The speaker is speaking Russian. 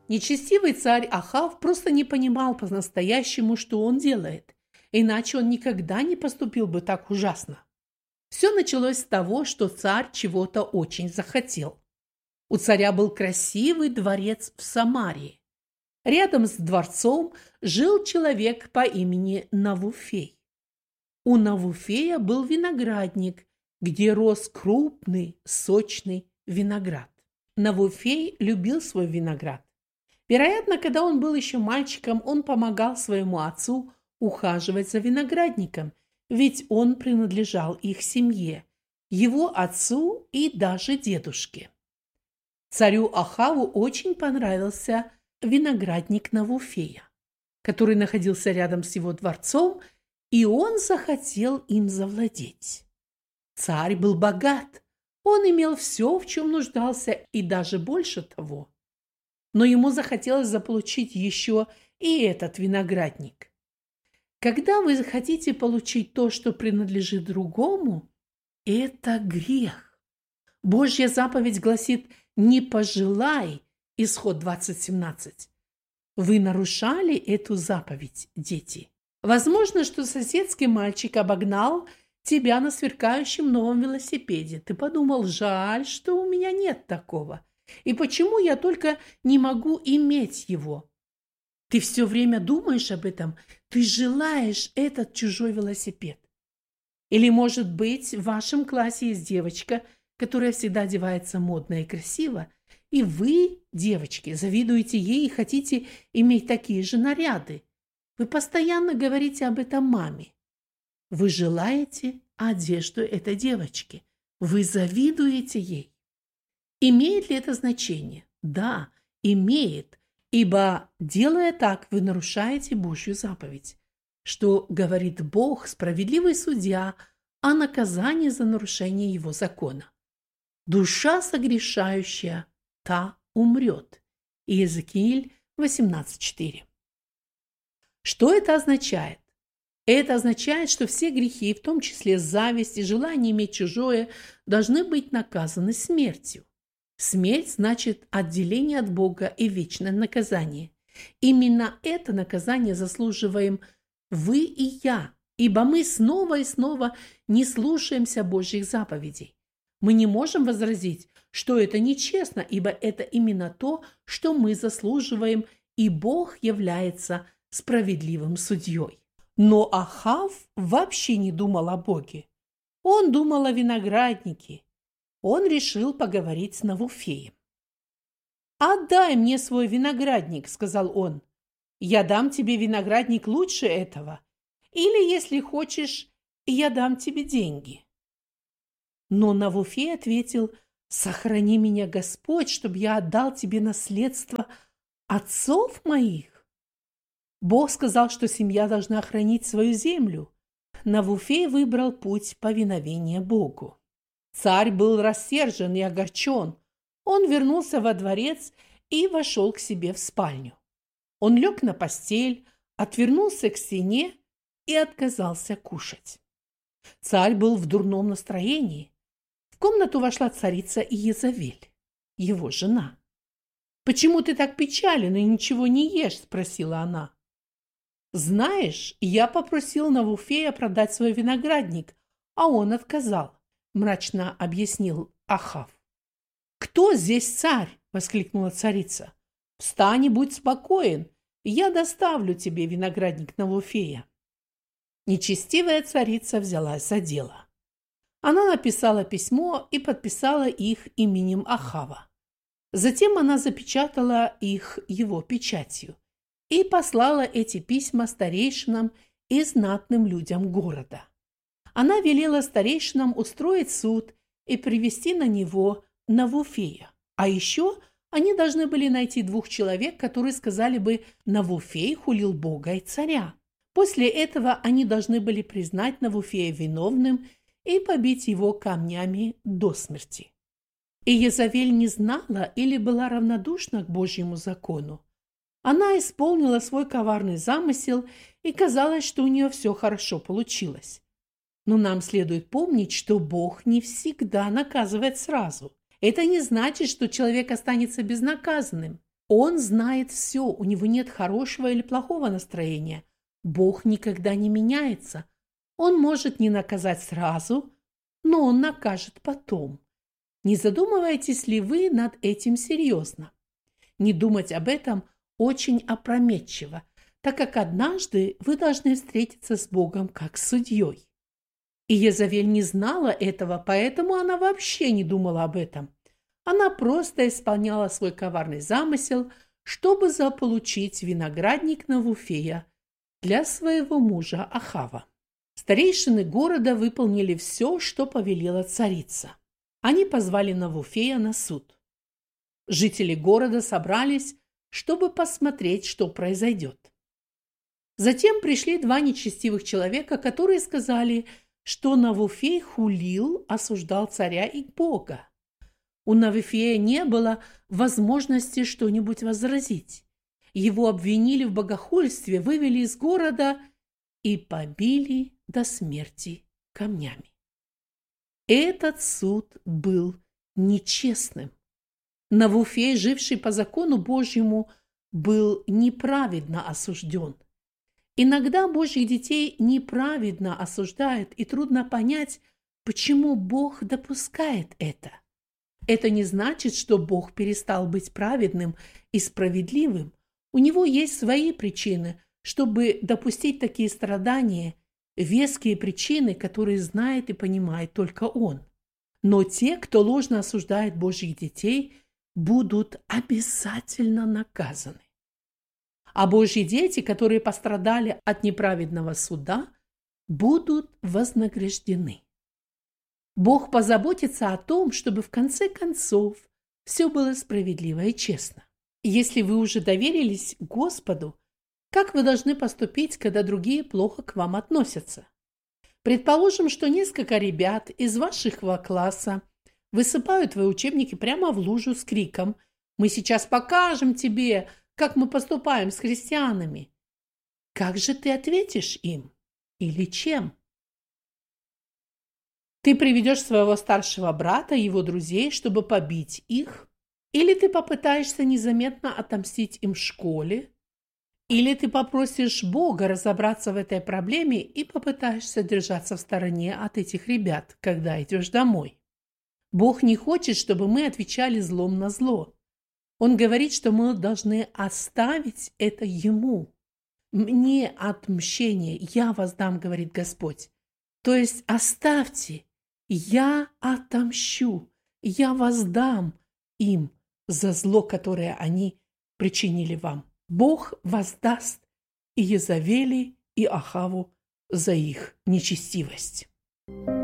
Нечестивый царь Ахав просто не понимал по-настоящему, что он делает, иначе он никогда не поступил бы так ужасно. Все началось с того, что царь чего-то очень захотел. У царя был красивый дворец в Самарии. Рядом с дворцом жил человек по имени Навуфей. У Навуфея был виноградник, где рос крупный, сочный виноград. Навуфей любил свой виноград. Вероятно, когда он был еще мальчиком, он помогал своему отцу ухаживать за виноградником, ведь он принадлежал их семье, его отцу и даже дедушке. Царю Ахаву очень понравился виноградник Навуфея, который находился рядом с его дворцом, и он захотел им завладеть. Царь был богат, он имел все, в чем нуждался, и даже больше того. Но ему захотелось заполучить еще и этот виноградник. Когда вы хотите получить то, что принадлежит другому, это грех. Божья заповедь гласит «не пожелай», Исход 20:17. Вы нарушали эту заповедь, дети. Возможно, что соседский мальчик обогнал тебя на сверкающем новом велосипеде. Ты подумал, жаль, что у меня нет такого. И почему я только не могу иметь его? Ты все время думаешь об этом, ты желаешь этот чужой велосипед. Или, может быть, в вашем классе есть девочка, которая всегда одевается модно и красиво, и вы, девочки, завидуете ей и хотите иметь такие же наряды. Вы постоянно говорите об этом маме. Вы желаете одежду этой девочки. Вы завидуете ей. Имеет ли это значение? Да, имеет, ибо, делая так, вы нарушаете Божью заповедь, что говорит Бог, справедливый судья, о наказании за нарушение его закона. Душа согрешающая, та умрет. Иезекииль 18:4. Что это означает? Это означает, что все грехи, в том числе зависть и желание иметь чужое, должны быть наказаны смертью. Смерть значит отделение от Бога и вечное наказание. Именно это наказание заслуживаем вы и я, ибо мы снова и снова не слушаемся Божьих заповедей. Мы не можем возразить, что это нечестно, ибо это именно то, что мы заслуживаем, и Бог является справедливым судьей. Но Ахав вообще не думал о Боге. Он думал о винограднике. Он решил поговорить с Навуфеем. «Отдай мне свой виноградник», — сказал он. «Я дам тебе виноградник лучше этого. Или, если хочешь, я дам тебе деньги». Но Навуфей ответил: «Сохрани меня, Господь, чтобы я отдал тебе наследство отцов моих». Бог сказал, что семья должна хранить свою землю. Навуфей выбрал путь повиновения Богу. Царь был рассержен и огорчен. Он вернулся во дворец и вошел к себе в спальню. Он лег на постель, отвернулся к стене и отказался кушать. Царь был в дурном настроении. В комнату вошла царица Иезавель, его жена. «Почему ты так печален и ничего не ешь?» – спросила она. «Знаешь, я попросил Навуфея продать свой виноградник, а он отказал», – мрачно объяснил Ахав. «Кто здесь царь?» – воскликнула царица. «Встань и будь спокоен, я доставлю тебе виноградник Навуфея». Нечестивая царица взялась за дело. Она написала письмо и подписала их именем Ахава. Затем она запечатала их его печатью и послала эти письма старейшинам и знатным людям города. Она велела старейшинам устроить суд и привести на него Навуфея. А еще они должны были найти 2 человек, которые сказали бы: «Навуфей хулил Бога и царя». После этого они должны были признать Навуфея виновным и побить его камнями до смерти. Иезавель не знала или была равнодушна к Божьему закону. Она исполнила свой коварный замысел, и казалось, что у нее все хорошо получилось. Но нам следует помнить, что Бог не всегда наказывает сразу. Это не значит, что человек останется безнаказанным. Он знает все, у него нет хорошего или плохого настроения. Бог никогда не меняется. Он может не наказать сразу, но он накажет потом. Не задумываетесь ли вы над этим серьезно? Не думать об этом очень опрометчиво, так как однажды вы должны встретиться с Богом как с судьей. И Иезавель не знала этого, поэтому она вообще не думала об этом. Она просто исполняла свой коварный замысел, чтобы заполучить виноградник Навуфея для своего мужа Ахава. Старейшины города выполнили все, что повелела царица. Они позвали Навуфея на суд. Жители города собрались, чтобы посмотреть, что произойдет. Затем пришли два нечестивых человека, которые сказали, что Навуфей хулил, осуждал царя и Бога. У Навуфея не было возможности что-нибудь возразить. Его обвинили в богохульстве, вывели из города и побили до смерти камнями. Этот суд был нечестным. Навуфей, живший по закону Божьему, был неправедно осужден. Иногда Божьих детей неправедно осуждают, и трудно понять, почему Бог допускает это. Это не значит, что Бог перестал быть праведным и справедливым. У него есть свои причины, чтобы допустить такие страдания, веские причины, которые знает и понимает только Он. Но те, кто ложно осуждает Божьих детей, будут обязательно наказаны. А Божьи дети, которые пострадали от неправедного суда, будут вознаграждены. Бог позаботится о том, чтобы в конце концов все было справедливо и честно. Если вы уже доверились Господу, как вы должны поступить, когда другие плохо к вам относятся? Предположим, что несколько ребят из вашего класса высыпают твои учебники прямо в лужу с криком: «Мы сейчас покажем тебе, как мы поступаем с христианами». Как же ты ответишь им? Или чем? Ты приведешь своего старшего брата и его друзей, чтобы побить их? Или ты попытаешься незаметно отомстить им в школе? Или ты попросишь Бога разобраться в этой проблеме и попытаешься держаться в стороне от этих ребят, когда идешь домой? Бог не хочет, чтобы мы отвечали злом на зло. Он говорит, что мы должны оставить это Ему. «Мне отмщение, я воздам», говорит Господь. То есть оставьте, я отомщу, я воздам им за зло, которое они причинили вам. Бог воздаст и Иезавели, и Ахаву за их нечестивость.